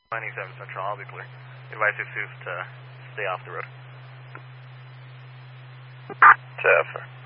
97 Central, I'll be clear. Advise Jesus to stay off the road. Sir.